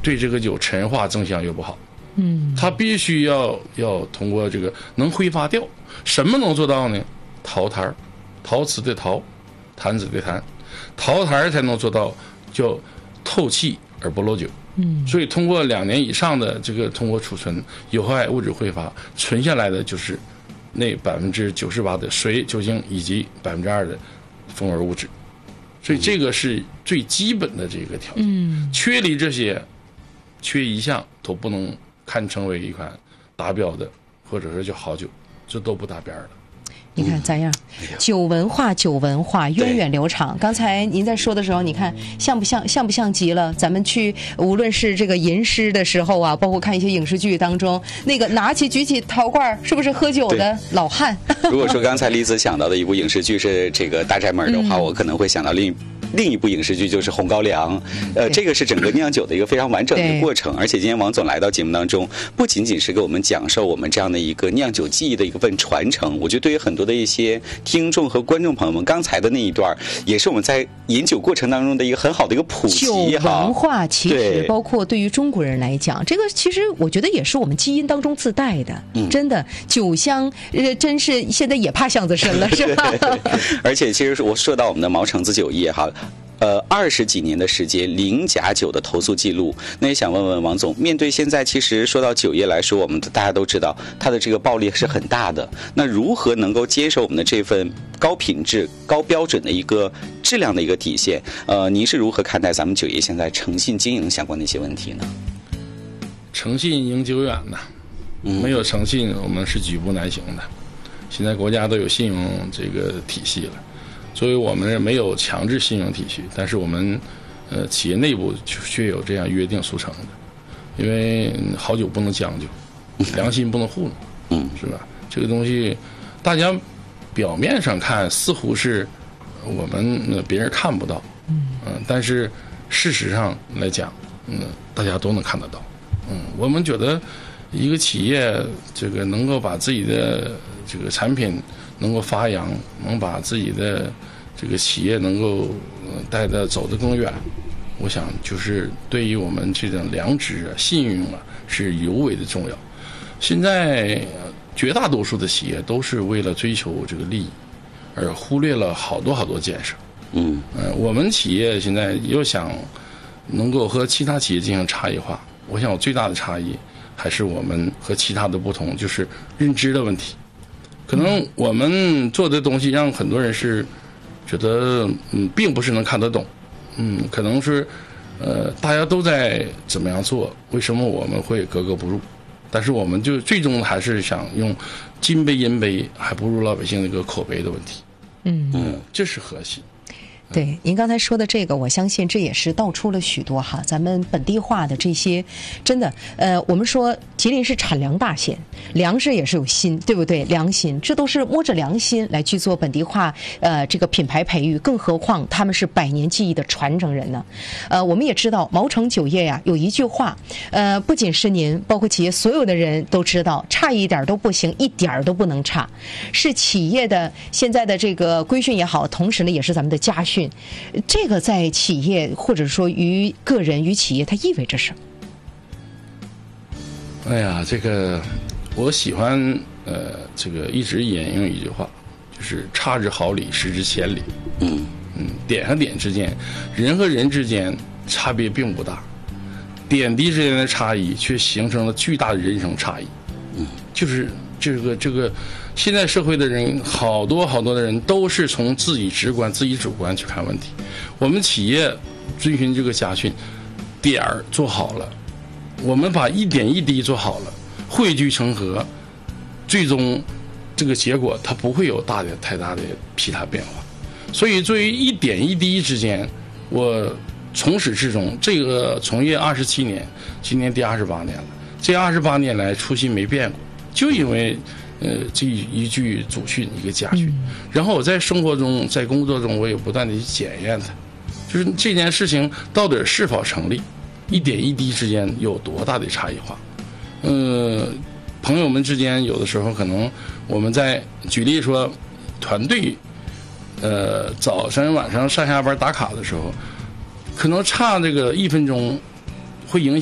对这个酒陈化增香又不好。它必须要通过这个能挥发掉。什么能做到呢？陶坛，陶瓷的陶，坛子的坛，陶坛才能做到叫透气而不漏酒。所以通过2年以上的这个通过储存，有害物质挥发，存下来的就是那98%的水、酒精以及2%的风味物质。所以这个是最基本的这个条件。缺离这些，缺一项都不能堪称为一款达标的，或者说叫好酒，这都不搭边了。 你看咋样？酒文化源远流长。刚才您在说的时候，你看像不像极了？咱们去无论是这个吟诗的时候啊，包括看一些影视剧当中，那个举起陶罐，是不是喝酒的老汉？ 如果说刚才李子想到的一部影视剧是这个《大宅门》的话，我可能会想到另一部影视剧就是《红高粱》。这个是整个酿酒的一个非常完整的一个过程。而且今天王总来到节目当中，不仅仅是给我们讲授我们这样的一个酿酒技艺的一个份传承，我觉得对于很多的一些听众和观众朋友们，刚才的那一段也是我们在饮酒过程当中的一个很好的一个普及。 酒文化其实包括对于中国人来讲，这个其实我觉得也是我们基因当中自带的。真的酒香，真是现在也怕巷子深了，是吧？ 而且其实我说到我们的毛橙子酒业哈。20几年的时间，零假酒的投诉记录。那也想问问王总，面对现在其实说到酒业来说，我们大家都知道它的这个暴利是很大的。那如何能够坚守我们的这份高品质、高标准的一个质量的一个体现？您是如何看待咱们酒业现在诚信经营相关的一些问题呢？ 诚信赢久远呐，没有诚信，我们是举步难行的。现在国家都有信用这个体系了。所以我们没有强制信用体系，但是我们企业内部却有这样约定俗成的。因为好酒不能将就，良心不能糊弄，是吧？这个东西大家表面上看似乎是我们别人看不到，但是事实上来讲，大家都能看得到。我们觉得一个企业这个能够把自己的这个产品能够发扬，能把自己的这个企业能够带得走得更远，我想就是对于我们这种良知啊、信用啊是尤为的重要。现在绝大多数的企业都是为了追求这个利益，而忽略了好多建设。我们企业现在又想能够和其他企业进行差异化，我想最大的差异还是我们和其他的不同，就是认知的问题。可能我们做的东西让很多人是觉得并不是能看得懂，可能是大家都在怎么样做，为什么我们会格格不入？但是我们就最终还是想用金杯银杯还不如老百姓的一个口碑的问题。这是核心。 对，您刚才说的这个，我相信这也是道出了许多咱们本地化的这些，真的，我们说吉林是产粮大县，粮食也是有心，对不对？良心，这都是摸着良心来去做本地化，这个品牌培育，更何况他们是100年技艺的传承人呢。我们也知道毛橙酒业呀，有一句话，不仅是您，包括企业所有的人都知道，差一点都不行，一点都不能差，是企业的现在的这个规训也好，同时呢，也是咱们的家训。这个在企业或者说于个人与企业，它意味着什么？ 哎呀，这个我喜欢这个一直引用一句话，就是差之毫厘，失之千里。点和点之间，人和人之间差别并不大，点滴之间的差异却形成了巨大的人生差异。就是这个现在社会的人，好多的人都是从自己直观、自己主观去看问题。我们企业遵循这个家训，点儿做好了，我们把一点一滴做好了，汇聚成河，最终这个结果它不会有太大的其他变化。所以作为一点一滴之间，我从始至终这个从业27年，今年第28年了，这28年来初心没变过，就因为这一句祖训，一个家训。然后我在生活中，在工作中，我也不断的去检验它，就是这件事情到底是否成立，一点一滴之间有多大的差异化。朋友们之间有的时候可能我们在举例说团队早晨晚上上下班打卡的时候，可能差这个1分钟会影响